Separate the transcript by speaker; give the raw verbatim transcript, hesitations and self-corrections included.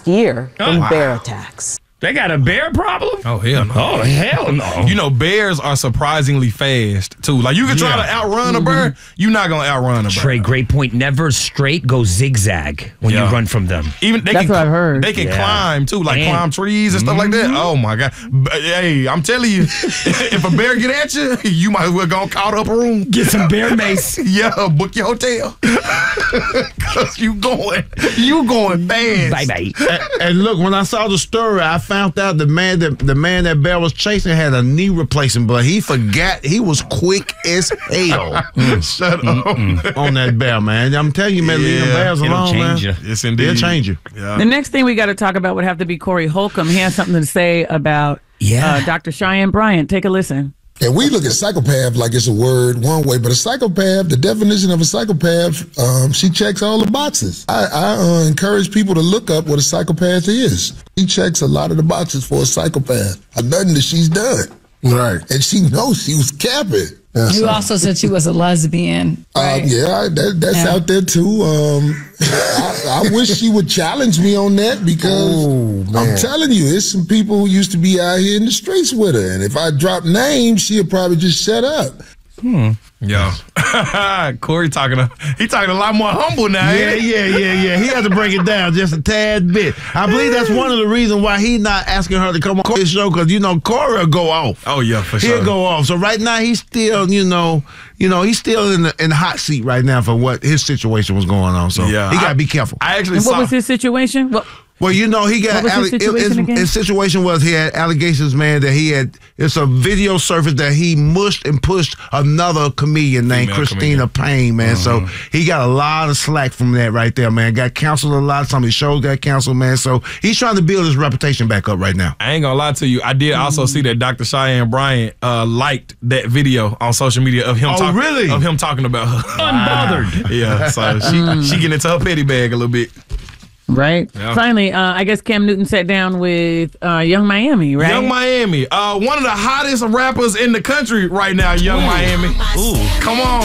Speaker 1: last year from
Speaker 2: wow.
Speaker 1: bear attacks.
Speaker 2: They got a bear problem?
Speaker 3: Oh, hell no.
Speaker 2: Oh, hell no.
Speaker 3: You know, bears are surprisingly fast, too. Like, you can try
Speaker 2: Yeah.
Speaker 3: to outrun a bear, you're not going to outrun a bear.
Speaker 2: Trey, great point. Never straight, go zigzag when
Speaker 3: Yeah.
Speaker 2: you run from them.
Speaker 3: Even they
Speaker 1: That's
Speaker 3: can,
Speaker 1: what I've heard.
Speaker 3: They can
Speaker 2: Yeah.
Speaker 3: climb, too, like
Speaker 2: And-
Speaker 3: climb trees and stuff like that. Oh, my God. But, hey, I'm telling you, if a bear get at you, you might as well go call up a room.
Speaker 2: Get some bear mace.
Speaker 3: Yeah, book your hotel. Because you going, you going fast.
Speaker 2: Bye-bye.
Speaker 4: and, and look, when I saw the story, I found out the man that the man that bear was chasing had a knee replacement, but he forgot he was quick as hell.
Speaker 3: Shut up.
Speaker 4: On that bear, man. I'm telling you, man, leave the
Speaker 3: Yeah,
Speaker 4: bears
Speaker 2: it'll
Speaker 4: alone,
Speaker 2: change
Speaker 4: man.
Speaker 2: you.
Speaker 3: Yes, indeed.
Speaker 4: It'll change you.
Speaker 3: Yeah.
Speaker 1: The next thing we got to talk about would have to be Corey Holcomb. He has something to say about
Speaker 2: Yeah.
Speaker 1: uh, Doctor Cheyenne Bryant. Take a listen.
Speaker 5: And we look at psychopath like it's a word one way, but a psychopath, the definition of a psychopath, um, she checks all the boxes. I, I uh, encourage people to look up what a psychopath is. She checks a lot of the boxes for a psychopath. Nothing that she's done. Right. And she knows she was capping. Yeah,
Speaker 6: You
Speaker 5: so-
Speaker 6: also said she was a lesbian.
Speaker 5: Uh,
Speaker 6: Right?
Speaker 5: yeah, that, that's
Speaker 6: Yeah.
Speaker 5: out there too. Um, I, I wish she would challenge me on that because I'm telling you, there's some people who used to be out here in the streets with her, and if I drop names, she'll probably just shut up.
Speaker 3: Hmm. Yeah. Corey talking a, he talking a lot more humble now.
Speaker 4: Yeah,
Speaker 3: ain't he?
Speaker 4: yeah, yeah, yeah. He had to break it down just a tad bit. I believe that's one of the reasons why he's not asking her to come on his show, because, you know, Corey will go off.
Speaker 3: Oh, yeah, for
Speaker 4: He'll
Speaker 3: sure.
Speaker 4: go off. So right now he's still, you know, you know, he's still in the in the hot seat right now for what his situation was going on. So
Speaker 3: Yeah,
Speaker 4: he got
Speaker 3: I-
Speaker 4: to be careful.
Speaker 3: I actually
Speaker 1: And what
Speaker 3: saw.
Speaker 1: was his situation? What,
Speaker 4: Well, you know, he got
Speaker 1: What was his
Speaker 4: alle-
Speaker 1: situation
Speaker 4: his,
Speaker 1: again?
Speaker 4: his situation was he had allegations, man, that he had. It's a video surface that he mushed and pushed another comedian named
Speaker 3: Female
Speaker 4: Christina Payne, man. So he got a lot of slack from that right there, man. Got canceled a lot. Some of his shows got canceled, man. So he's trying to build his reputation back up right now.
Speaker 3: I ain't gonna lie to you. I did also see that Doctor Cheyenne Bryant uh, liked that video on social media of him.
Speaker 4: Oh,
Speaker 3: talk-
Speaker 4: really?
Speaker 3: Of him talking about her.
Speaker 2: Unbothered.
Speaker 3: Yeah, so she she getting into her petty bag a little bit.
Speaker 1: right?
Speaker 3: Yeah.
Speaker 1: Finally, uh, I guess Cam Newton sat down with uh, Young Miami, right?
Speaker 3: Young Miami, uh, one of the hottest rappers in the country right now. Young Miami. Ooh, come on.